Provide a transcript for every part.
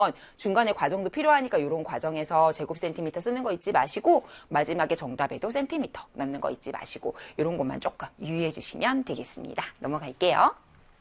중간에 과정도 필요하니까 이런 과정에서 제곱 센티미터 쓰는 거 잊지 마시고 마지막에 정답에도 센티미터 넣는 거 잊지 마시고 이런 것만 조금 유의해 주시면 되겠습니다. 넘어갈게요.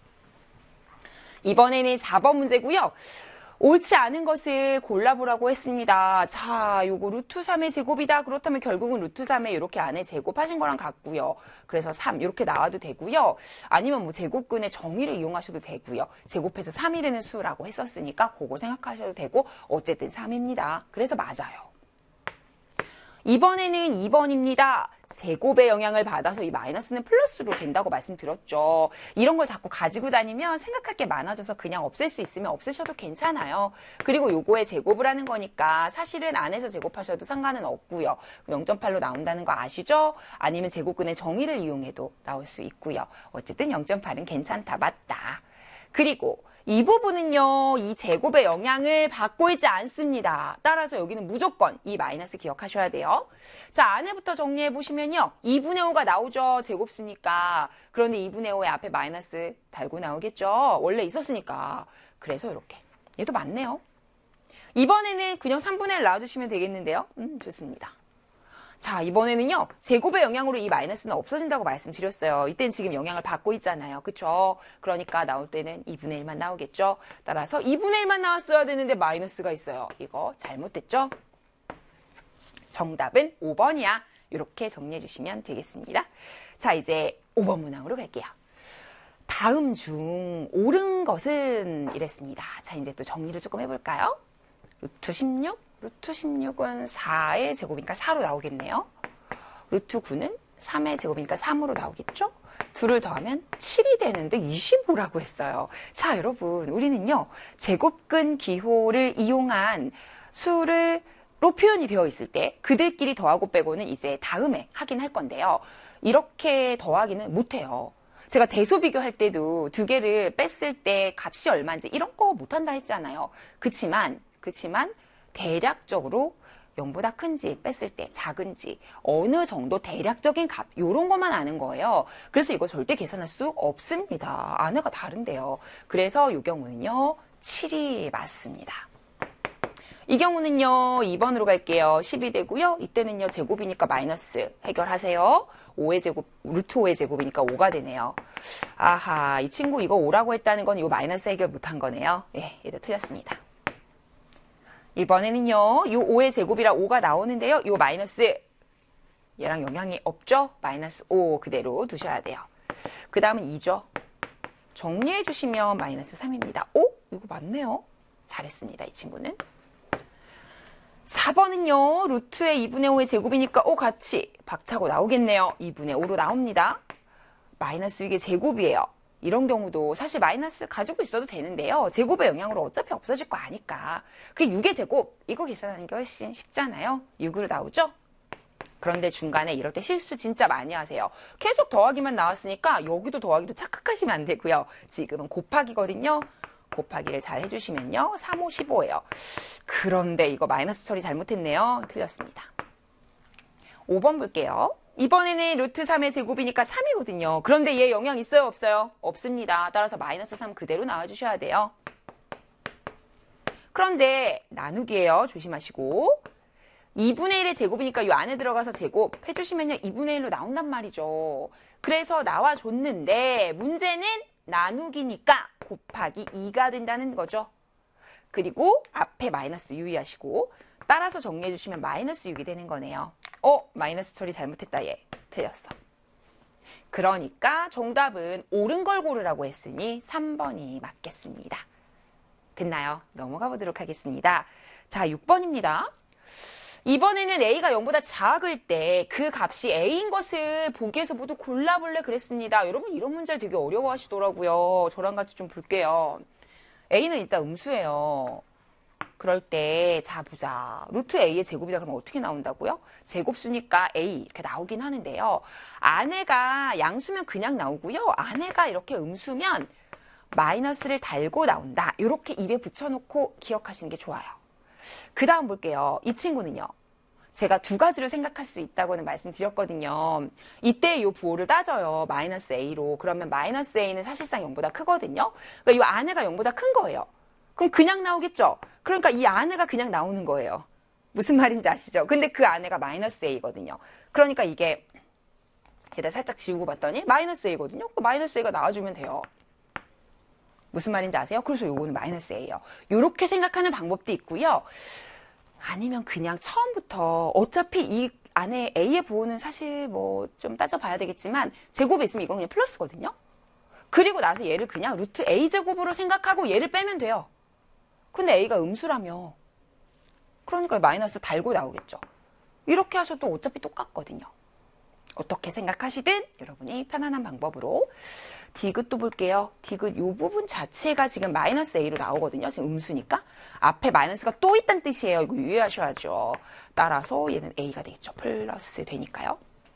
이번에는 4번 문제고요. 옳지 않은 것을 골라보라고 했습니다. 자, 요거 루트 3의 제곱이다. 그렇다면 결국은 루트 3에 이렇게 안에 제곱하신 거랑 같고요. 그래서 3 이렇게 나와도 되고요. 아니면 뭐 제곱근의 정의를 이용하셔도 되고요. 제곱해서 3이 되는 수라고 했었으니까 그거 생각하셔도 되고 어쨌든 3입니다. 그래서 맞아요. 이번에는 2번입니다. 제곱의 영향을 받아서 이 마이너스는 플러스로 된다고 말씀드렸죠. 이런 걸 자꾸 가지고 다니면 생각할 게 많아져서 그냥 없앨 수 있으면 없애셔도 괜찮아요. 그리고 요거에 제곱을 하는 거니까 사실은 안에서 제곱하셔도 상관은 없고요. 0.8로 나온다는 거 아시죠? 아니면 제곱근의 정의를 이용해도 나올 수 있고요. 어쨌든 0.8은 괜찮다, 맞다. 그리고 이 부분은요, 이 제곱의 영향을 받고 있지 않습니다. 따라서 여기는 무조건 이 마이너스 기억하셔야 돼요. 자, 안에부터 정리해 보시면요. 2분의 5가 나오죠. 제곱수니까. 그런데 2분의 5에 앞에 마이너스 달고 나오겠죠. 원래 있었으니까. 그래서 이렇게. 얘도 맞네요. 이번에는 그냥 3분의 1 나와주시면 되겠는데요. 좋습니다. 자, 이번에는요. 제곱의 영향으로 이 마이너스는 없어진다고 말씀드렸어요. 이때는 지금 영향을 받고 있잖아요. 그쵸? 그러니까 나올 때는 2분의 1만 나오겠죠? 따라서 2분의 1만 나왔어야 되는데 마이너스가 있어요. 이거 잘못됐죠? 정답은 5번이야. 이렇게 정리해 주시면 되겠습니다. 자, 이제 5번 문항으로 갈게요. 다음 중 옳은 것은 이랬습니다. 자, 이제 또 정리를 조금 해볼까요? 루트 16? 루트 16은 4의 제곱이니까 4로 나오겠네요. 루트 9는 3의 제곱이니까 3으로 나오겠죠? 둘을 더하면 7이 되는데 25라고 했어요. 자, 여러분, 우리는요, 제곱근 기호를 이용한 수를 로 표현이 되어 있을 때 그들끼리 더하고 빼고는 이제 다음에 하긴 할 건데요. 이렇게 더하기는 못해요. 제가 대소 비교할 때도 두 개를 뺐을 때 값이 얼마인지 이런 거 못한다 했잖아요. 그치만 대략적으로 0보다 큰지 뺐을 때 작은지 어느 정도 대략적인 값 이런 것만 아는 거예요. 그래서 이거 절대 계산할 수 없습니다. 안에가 다른데요. 그래서 이 경우는요 7이 맞습니다. 이 경우는요 2번으로 갈게요. 10이 되고요. 이때는요 제곱이니까 마이너스 해결하세요. 5의 제곱, 루트 5의 제곱이니까 5가 되네요. 아하, 이 친구 이거 5라고 했다는 건 이거 마이너스 해결 못한 거네요. 예, 얘도 틀렸습니다. 이번에는요, 요 5의 제곱이라 5가 나오는데요. 요 마이너스, 얘랑 영향이 없죠? 마이너스 5 그대로 두셔야 돼요. 그 다음은 2죠. 정리해 주시면 마이너스 3입니다. 오? 이거 맞네요. 잘했습니다, 이 친구는. 4번은요, 루트의 2분의 5의 제곱이니까 같이 박차고 나오겠네요. 2분의 5로 나옵니다. 마이너스 이게 제곱이에요. 이런 경우도 사실 마이너스 가지고 있어도 되는데요. 제곱의 영향으로 어차피 없어질 거 아니까. 그게 6의 제곱, 이거 계산하는 게 훨씬 쉽잖아요. 6으로 나오죠? 그런데 중간에 이럴 때 실수 진짜 많이 하세요. 계속 더하기만 나왔으니까 여기도 더하기도 착각하시면 안 되고요. 지금은 곱하기거든요. 곱하기를 잘 해주시면요. 3, 5, 15예요. 그런데 이거 마이너스 처리 잘못했네요. 틀렸습니다. 5번 볼게요. 이번에는 루트 3의 제곱이니까 3이거든요. 그런데 얘 영향 있어요? 없어요? 없습니다. 따라서 마이너스 3 그대로 나와주셔야 돼요. 그런데 나누기예요. 조심하시고. 2분의 1의 제곱이니까 이 안에 들어가서 제곱 해주시면요. 2분의 1로 나온단 말이죠. 그래서 나와줬는데 문제는 나누기니까 곱하기 2가 된다는 거죠. 그리고 앞에 마이너스 유의하시고 따라서 정리해 주시면 마이너스 6이 되는 거네요. 마이너스 처리 잘못했다 얘. 틀렸어. 그러니까 정답은 옳은 걸 고르라고 했으니 3번이 맞겠습니다. 됐나요? 넘어가 보도록 하겠습니다. 자, 6번입니다. 이번에는 A가 0보다 작을 때 그 값이 A인 것을 보기에서 모두 골라볼래 그랬습니다. 여러분 이런 문제를 되게 어려워하시더라고요. 저랑 같이 좀 볼게요. A는 일단 음수예요. 그럴 때 자 보자. 루트 A의 제곱이다 그러면 어떻게 나온다고요? 제곱수니까 A 이렇게 나오긴 하는데요. 안에가 양수면 그냥 나오고요. 안에가 이렇게 음수면 마이너스를 달고 나온다. 이렇게 입에 붙여놓고 기억하시는 게 좋아요. 그 다음 볼게요. 이 친구는요. 제가 두 가지를 생각할 수 있다고는 말씀드렸거든요. 이때 이 부호를 따져요. 마이너스 A로. 그러면 마이너스 A는 사실상 0보다 크거든요. 그러니까 이 안에가 0보다 큰 거예요. 그럼 그냥 나오겠죠? 그러니까 이 안에가 그냥 나오는 거예요. 무슨 말인지 아시죠? 근데 그 안에가 마이너스 a거든요. 그러니까 이게 얘다 살짝 지우고 봤더니 마이너스 a거든요. 그 마이너스 a가 나와주면 돼요. 무슨 말인지 아세요? 그래서 요거는 마이너스 a예요. 요렇게 생각하는 방법도 있고요. 아니면 그냥 처음부터 어차피 이 안에 a의 부호는 사실 뭐 좀 따져봐야 되겠지만 제곱에 있으면 이건 그냥 플러스거든요. 그리고 나서 얘를 그냥 루트 a제곱으로 생각하고 얘를 빼면 돼요. 근데 a가 음수라며. 그러니까 마이너스 달고 나오겠죠. 이렇게 하셔도 어차피 똑같거든요. 어떻게 생각하시든 여러분이 편안한 방법으로. 디귿도 볼게요. 디귿 이 부분 자체가 지금 마이너스 a로 나오거든요. 지금 음수니까. 앞에 마이너스가 또 있다는 뜻이에요. 이거 유의하셔야죠. 따라서 얘는 a가 되겠죠. 플러스 되니까요.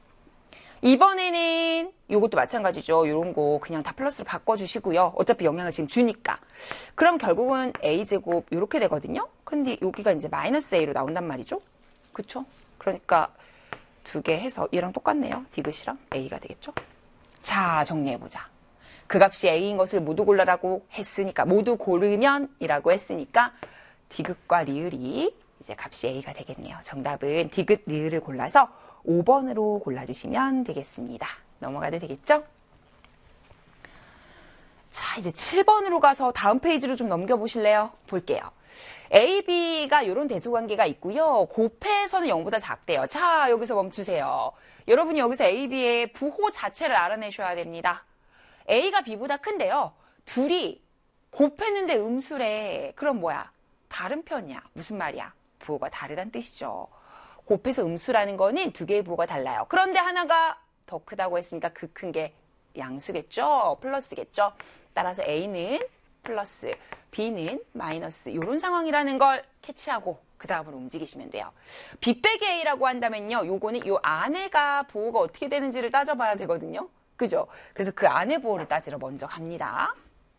이번에는 이것도 마찬가지죠. 이런 거 그냥 다 플러스로 바꿔주시고요. 어차피 영향을 지금 주니까. 그럼 결국은 a제곱 이렇게 되거든요. 근데 여기가 이제 마이너스 a로 나온단 말이죠. 그쵸? 그러니까 두 개 해서 얘랑 똑같네요. 디귿이랑 a가 되겠죠. 자, 정리해보자. 그 값이 a인 것을 모두 골라라고 했으니까, 모두 고르면 이라고 했으니까 디귿과 리을이 이제 값이 a가 되겠네요. 정답은 디귿, 리을을 골라서 5번으로 골라주시면 되겠습니다. 넘어가도 되겠죠? 자, 이제 7번으로 가서 다음 페이지로 좀 넘겨보실래요? 볼게요. A, B가 이런 대소관계가 있고요. 곱해서는 0보다 작대요. 자, 여기서 멈추세요. 여러분이 여기서 A, B의 부호 자체를 알아내셔야 됩니다. A가 B보다 큰데요. 둘이 곱했는데 음수래. 그럼 뭐야? 다른 편이야. 무슨 말이야? 부호가 다르다는 뜻이죠. 곱해서 음수라는 거는 두 개의 부호가 달라요. 그런데 하나가 더 크다고 했으니까 그 큰 게 양수겠죠? 플러스겠죠? 따라서 A는 플러스, B는 마이너스 이런 상황이라는 걸 캐치하고 그 다음으로 움직이시면 돼요. B 빼기 A라고 한다면요. 요거는 요 안에가 부호가 어떻게 되는지를 따져봐야 되거든요. 그죠? 그래서 그 안에 부호를 따지러 먼저 갑니다.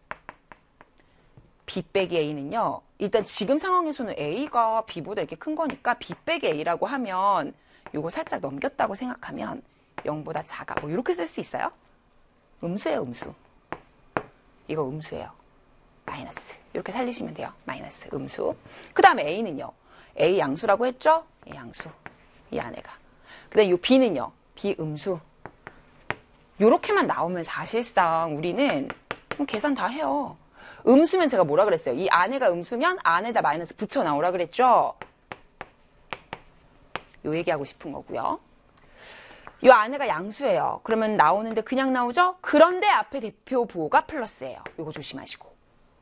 B 빼기 A는요. 일단 지금 상황에서는 A가 B보다 이렇게 큰 거니까 B 빼기 A라고 하면 요거 살짝 넘겼다고 생각하면 0보다 작아. 뭐 이렇게 쓸 수 있어요? 음수예요, 음수. 이거 음수예요. 마이너스. 이렇게 살리시면 돼요. 마이너스, 음수. 그 다음에 A는요. A 양수라고 했죠? A 양수. 이 안에가. 그 다음에 이 B는요. B 음수. 요렇게만 나오면 사실상 우리는 계산 다 해요. 음수면 제가 뭐라 그랬어요? 이 안에가 음수면 안에다 마이너스 붙여 나오라 그랬죠? 요 얘기하고 싶은 거고요. 이 안에가 양수예요. 그러면 나오는데 그냥 나오죠? 그런데 앞에 대표 부호가 플러스예요. 요거 조심하시고.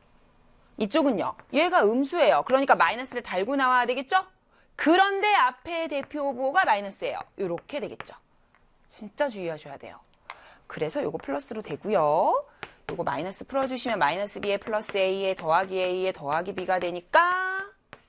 이쪽은요. 얘가 음수예요. 그러니까 마이너스를 달고 나와야 되겠죠? 그런데 앞에 대표 부호가 마이너스예요. 요렇게 되겠죠. 진짜 주의하셔야 돼요. 그래서 요거 플러스로 되고요. 요거 마이너스 풀어주시면 마이너스 b에 플러스 a에 더하기 a에 더하기 b가 되니까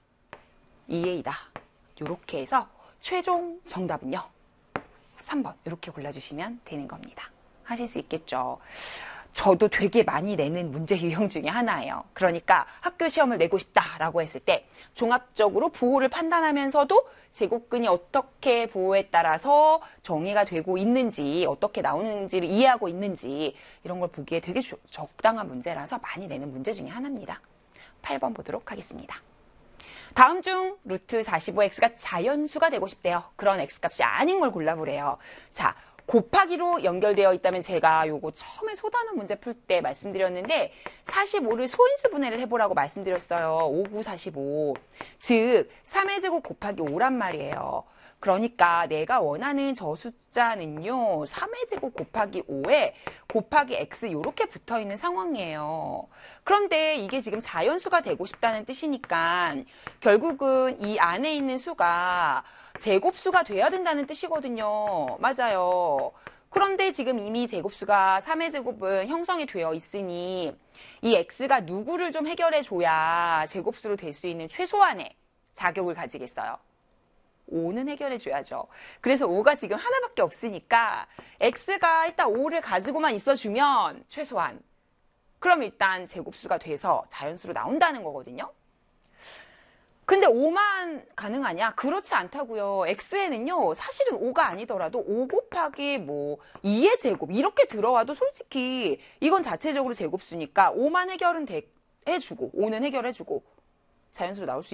2a다. 요렇게 해서 최종 정답은요. 3번 이렇게 골라주시면 되는 겁니다. 하실 수 있겠죠. 저도 되게 많이 내는 문제 유형 중에 하나예요. 그러니까 학교 시험을 내고 싶다라고 했을 때 종합적으로 부호를 판단하면서도 제곱근이 어떻게 부호에 따라서 정의가 되고 있는지 어떻게 나오는지를 이해하고 있는지 이런 걸 보기에 되게 적당한 문제라서 많이 내는 문제 중에 하나입니다. 8번 보도록 하겠습니다. 다음 중 루트 45x가 자연수가 되고 싶대요. 그런 x값이 아닌 걸 골라보래요. 자, 곱하기로 연결되어 있다면 제가 요거 처음에 소단원 문제 풀 때 말씀드렸는데 45를 소인수 분해를 해보라고 말씀드렸어요. 5, 9, 45. 즉 3의 제곱 곱하기 5란 말이에요. 그러니까 내가 원하는 저 숫자는요. 3의 제곱 곱하기 5에 곱하기 x 이렇게 붙어있는 상황이에요. 그런데 이게 지금 자연수가 되고 싶다는 뜻이니까 결국은 이 안에 있는 수가 제곱수가 돼야 된다는 뜻이거든요. 맞아요. 그런데 지금 이미 제곱수가 3의 제곱은 형성이 되어 있으니 이 x가 누구를 좀 해결해 줘야 제곱수로 될 수 있는 최소한의 자격을 가지겠어요. 5는 해결해 줘야죠. 그래서 5가 지금 하나밖에 없으니까 x가 일단 5를 가지고만 있어주면 최소한 그럼 일단 제곱수가 돼서 자연수로 나온다는 거거든요. 근데 5만 가능하냐? 그렇지 않다고요. x에는요. 사실은 5가 아니더라도 5 곱하기 뭐 2의 제곱 이렇게 들어와도 솔직히 이건 자체적으로 제곱수니까 5만 해결은 해주고 5는 해결해주고 자연수로 나올 수